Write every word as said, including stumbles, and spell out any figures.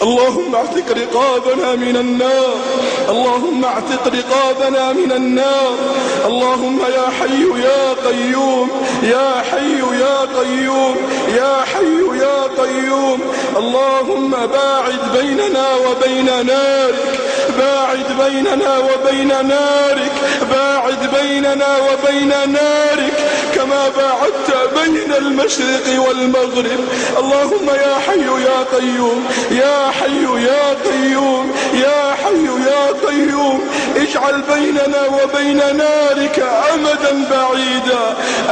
اللهم اعتق رقابنا من النار، اللهم اعتق رقابنا من النار. اللهم يا حي يا قيوم، يا حي يا قيوم، يا حي يا قيوم. اللهم باعد بيننا وبين نارك، باعد بيننا وبين نارك، باعد بيننا وبين نارك كما باعدت بين المشرق والمغرب. اللهم يا حي يا قيوم، يا حي يا قيوم، يا حي يا قيوم. اجعل بيننا وبين نارك أمدا بعيدا،